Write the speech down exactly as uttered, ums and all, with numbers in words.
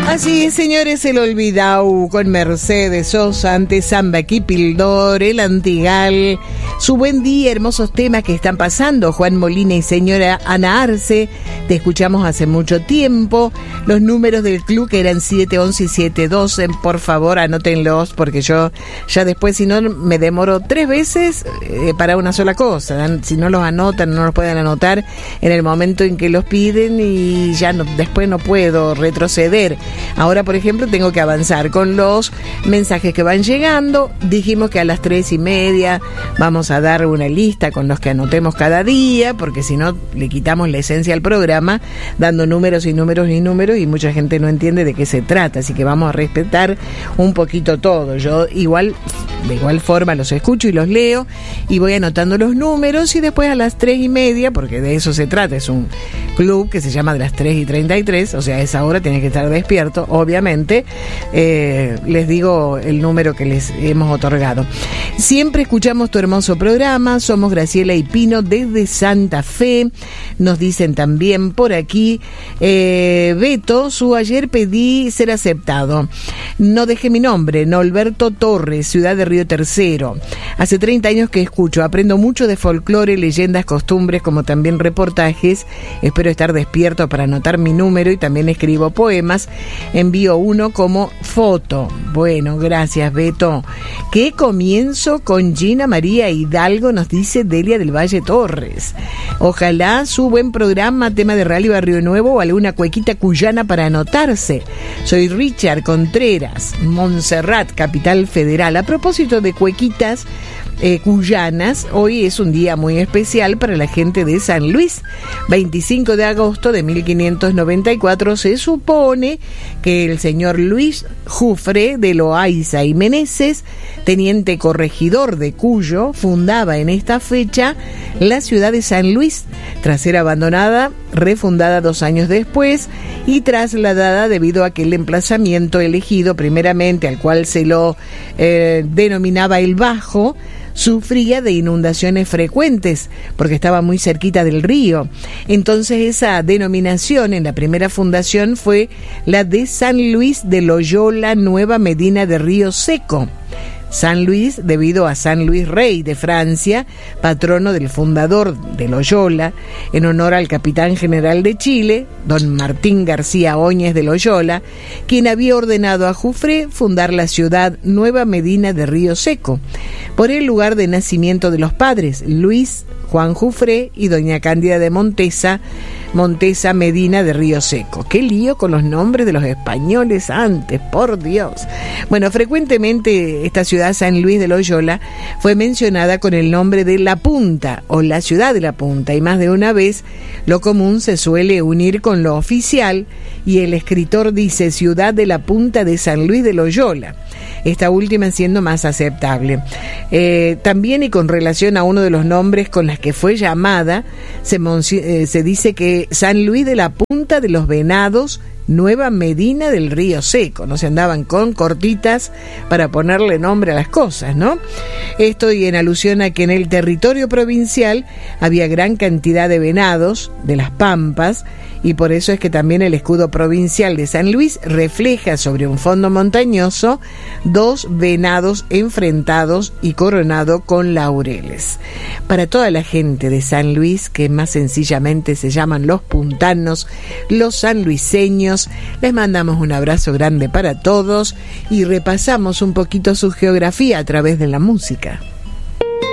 Así es, señores, el Olvidau con Mercedes Sosa, ante Samba Kipildor, el Antigal. Su buen día, hermosos temas que están pasando. Juan Molina y señora Ana Arce, te escuchamos hace mucho tiempo. Los números del club que eran siete once y siete doce, por favor anótenlos, porque yo ya después, si no, me demoro tres veces eh, para una sola cosa. Si no los anotan, no los pueden anotar en el momento en que los piden y ya no, después no puedo retroceder. Ahora, por ejemplo, tengo que avanzar con los mensajes que van llegando. Dijimos que a las tres y media vamos a dar una lista con los que anotemos cada día, porque si no le quitamos la esencia al programa, dando números y números y números, y mucha gente no entiende de qué se trata, así que vamos a respetar un poquito todo. Yo igual, de igual forma los escucho y los leo, y voy anotando los números, y después a las tres y media, porque de eso se trata, es un club que se llama de las tres y treinta y tres, o sea, a esa hora tiene que estar despierto, obviamente, eh, les digo el número que les hemos otorgado. Siempre escuchamos tu hermoso programa, somos Graciela y Pino desde Santa Fe, nos dicen también por aquí, eh, Beto, su ayer pedí ser aceptado, no dejé mi nombre, Norberto Torres, ciudad de Río Tercero, hace treinta años que escucho, aprendo mucho de folclore, leyendas, costumbres, como también reportajes, espero estar despierto para anotar mi número y también escribo poemas, envío uno como foto. Bueno, gracias, Beto. ¿Qué comienzo con Gina María Hidalgo? Nos dice Delia del Valle Torres. Ojalá su buen programa, tema de Rally Barrio Nuevo o alguna cuequita cuyana para anotarse. Soy Richard Contreras, Montserrat, Capital Federal. A propósito de cuequitas eh, cuyanas, hoy es un día muy especial para la gente de San Luis. veinticinco de agosto de mil quinientos noventa y cuatro se supone que el señor Luis Jufre de Loaiza y Meneses, teniente corregidor de Cuyo, fundaba en esta fecha la ciudad de San Luis, tras ser abandonada, refundada dos años después y trasladada debido a que el emplazamiento elegido primeramente, al cual se lo eh, denominaba el Bajo, sufría de inundaciones frecuentes porque estaba muy cerquita del río. Entonces esa denominación en la primera fundación fue la de San Luis de Loyola, Nueva Medina de Río Seco. San Luis, debido a San Luis Rey de Francia, patrono del fundador de Loyola, en honor al capitán general de Chile, don Martín García Óñez de Loyola, quien había ordenado a Jufré fundar la ciudad Nueva Medina de Río Seco, por el lugar de nacimiento de los padres, Luis Juan Jufré y doña Cándida de Montesa, Montesa Medina de Río Seco. Qué lío con los nombres de los españoles antes, por Dios. Bueno, frecuentemente esta ciudad San Luis de Loyola fue mencionada con el nombre de La Punta o la ciudad de La Punta, y más de una vez lo común se suele unir con lo oficial y el escritor dice ciudad de La Punta de San Luis de Loyola, esta última siendo más aceptable. Eh, también, y con relación a uno de los nombres con las que fue llamada, se, eh, se dice que San Luis de la Punta de los Venados, Nueva Medina del Río Seco. No se andaban con cortitas para ponerle nombre a las cosas, ¿no? Esto y en alusión a que en el territorio provincial había gran cantidad de venados de las pampas, y por eso es que también el escudo provincial de San Luis refleja sobre un fondo montañoso dos venados enfrentados y coronado con laureles. Para toda la gente de San Luis, que más sencillamente se llaman los puntanos, los sanluiseños, les mandamos un abrazo grande para todos y repasamos un poquito su geografía a través de la música.